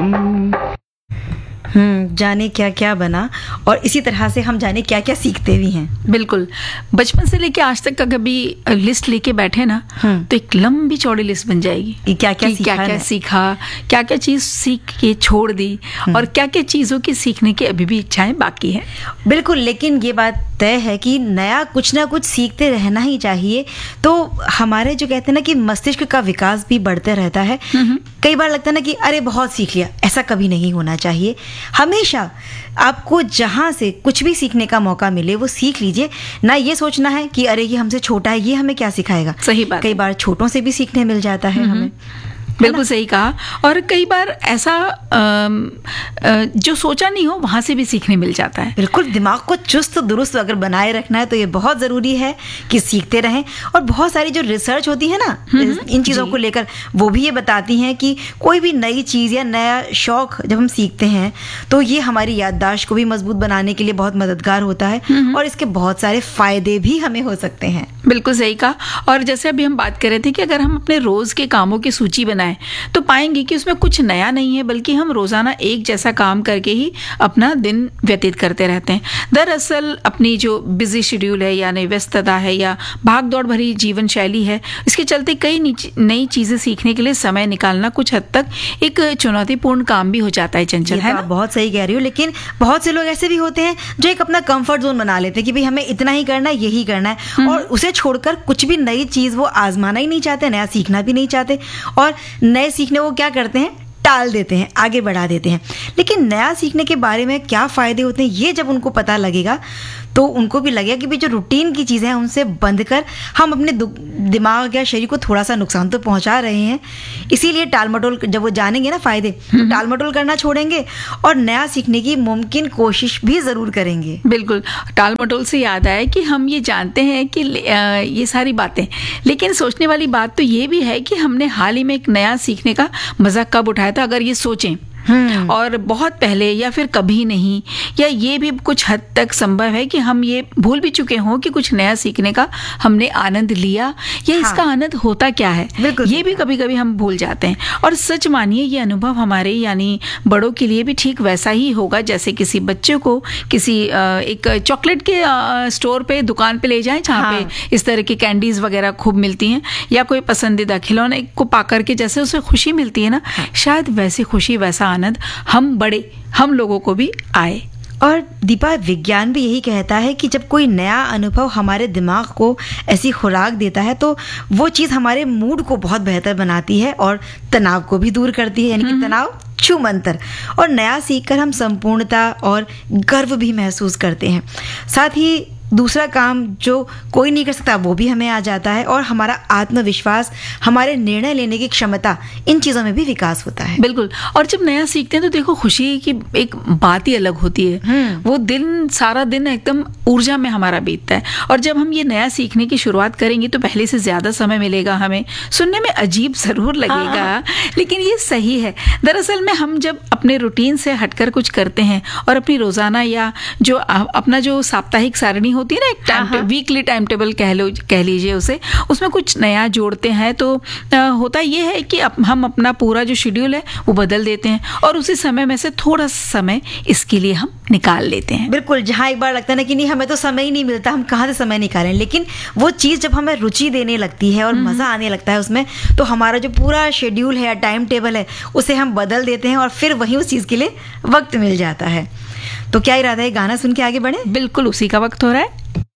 सनम। जाने क्या क्या बना, और इसी तरह से हम जाने क्या क्या सीखते भी हैं। बिल्कुल, बचपन से लेके आज तक का कभी लिस्ट लेके बैठे ना तो एक लंबी चौड़ी लिस्ट बन जाएगी कि क्या क्या सीखा, क्या क्या चीज सीख के छोड़ दी, और क्या क्या चीजों की सीखने की अभी भी इच्छाएं बाकी हैं। बिल्कुल, लेकिन ये बात तय है कि नया कुछ ना कुछ सीखते रहना ही चाहिए, तो हमारे जो कहते हैं ना कि मस्तिष्क का विकास भी बढ़ते रहता है। कई बार लगता है ना कि अरे बहुत सीख लिया, ऐसा कभी नहीं होना चाहिए। हमेशा आपको जहां से कुछ भी सीखने का मौका मिले वो सीख लीजिए, ना ये सोचना है कि अरे ये हमसे छोटा है, ये हमें क्या सिखाएगा। सही बात। कई बार छोटों से भी सीखने मिल जाता है हमें। बिल्कुल सही कहा। और कई बार ऐसा जो सोचा नहीं हो वहां से भी सीखने मिल जाता है। बिल्कुल, दिमाग को चुस्त दुरुस्त अगर बनाए रखना है तो ये बहुत जरूरी है कि सीखते रहें। और बहुत सारी जो रिसर्च होती है ना इन चीजों को लेकर, वो भी ये बताती हैं कि कोई भी नई चीज या नया शौक जब हम सीखते हैं तो ये हमारी याददाश्त को भी मजबूत बनाने के लिए बहुत मददगार होता है, और इसके बहुत सारे फायदे भी हमें हो सकते हैं। बिल्कुल सही कहा। और जैसे अभी हम बात कर रहे थे कि अगर हम अपने रोज के कामों की सूची बनाएं तो पाएंगे कि उसमें कुछ नया नहीं है, बल्कि हम रोजाना एक जैसा काम करके ही अपना दिन व्यतीत करते रहते हैं। दरअसल अपनी जो बिजी शेड्यूल है, यानी व्यस्तता है, या भाग दौड़ भरी जीवन शैली है, इसके चलते कई नई चीजें सीखने के लिए समय निकालना कुछ हद तक एक चुनौतीपूर्ण काम भी हो जाता है। चंचल, है ना? बहुत सही कह रही हो, लेकिन बहुत से लोग ऐसे भी होते हैं जो एक अपना कंफर्ट जोन बना लेते हैं कि भाई हमें इतना ही करना है, यही करना है, और उसे छोड़कर कुछ भी नई चीज वो आजमाना ही नहीं चाहते, नया सीखना भी नहीं चाहते, और नए सीखने वो क्या करते हैं, टाल देते हैं, आगे बढ़ा देते हैं। लेकिन नया सीखने के बारे में क्या फायदे होते हैं ये जब उनको पता लगेगा तो उनको भी लगेगा कि भाई जो रूटीन की चीज़ें हैं उनसे बंद कर हम अपने दिमाग या शरीर को थोड़ा सा नुकसान तो पहुंचा रहे हैं। इसीलिए टाल मटोल जब वो जानेंगे ना फायदे, तो टाल मटोल करना छोड़ेंगे और नया सीखने की मुमकिन कोशिश भी ज़रूर करेंगे। बिल्कुल, टाल मटोल से याद आया कि हम ये जानते हैं कि ये सारी बातें, लेकिन सोचने वाली बात तो ये भी है कि हमने हाल ही में एक नया सीखने का मजा कब उठाया था। अगर ये सोचें और बहुत पहले या फिर कभी नहीं, या ये भी कुछ हद तक संभव है कि हम ये भूल भी चुके हों कि कुछ नया सीखने का हमने आनंद लिया, या इसका आनंद होता क्या है, ये भी कभी कभी हम भूल जाते हैं। और सच मानिए ये अनुभव हमारे यानी बड़ों के लिए भी ठीक वैसा ही होगा जैसे किसी बच्चे को किसी एक चॉकलेट के स्टोर पे, दुकान पे ले जाएं जहाँ पे इस तरह की कैंडीज वगैरह खूब मिलती हैं, या कोई पसंदीदा खिलौने को पा करके जैसे उसे खुशी मिलती है ना, शायद वैसी खुशी वैसा आनंद हम लोगों को भी आए। और दीपा, विज्ञान भी यही कहता है कि जब कोई नया अनुभव हमारे दिमाग को ऐसी खुराक देता है तो वो चीज़ हमारे मूड को बहुत बेहतर बनाती है और तनाव को भी दूर करती है, यानी कि तनाव छूमंतर। और नया सीखकर हम संपूर्णता और गर्व भी महसूस करते हैं। साथ ही दूसरा काम जो कोई नहीं कर सकता वो भी हमें आ जाता है, और हमारा आत्मविश्वास, हमारे निर्णय लेने की क्षमता, इन चीज़ों में भी विकास होता है। बिल्कुल। और जब नया सीखते हैं तो देखो खुशी की एक बात ही अलग होती है। वो दिन, सारा दिन एकदम ऊर्जा में हमारा बीतता है। और जब हम ये नया सीखने की शुरुआत करेंगे तो पहले से ज़्यादा समय मिलेगा हमें। सुनने में अजीब ज़रूर लगेगा, लेकिन ये सही है। दरअसल में हम जब अपने रूटीन से हटकर कुछ करते हैं और अपनी रोज़ाना या जो अपना जो साप्ताहिक सारणी होती है ना, एक वीकली टाइम टेबल कह लीजिए उसे, उसमें कुछ नया जोड़ते हैं तो होता ये है कि हम अपना पूरा जो शेड्यूल है वो बदल देते हैं, और उसी समय में से थोड़ा समय इसके लिए हम निकाल लेते हैं। बिल्कुल, जहाँ एक बार लगता है ना कि नहीं हमें तो समय ही नहीं मिलता, हम कहाँ से समय निकालें, लेकिन वो चीज़ जब हमें रुचि देने लगती है और मज़ा आने लगता है उसमें, तो हमारा जो पूरा शेड्यूल है या टाइम टेबल है उसे हम बदल देते हैं और फिर वहीं उस चीज़ के लिए वक्त मिल जाता है। तो क्या इरादा है गाना सुन के आगे बढ़े? बिल्कुल, उसी का वक्त हो रहा है।